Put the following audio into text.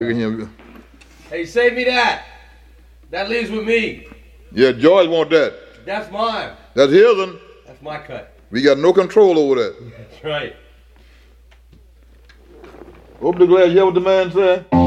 Hey, save me that. That leaves with me. Yeah, George want that. That's mine. That's his one. That's my cut. We got no control over that. That's right. Open the glass, hear what the man said?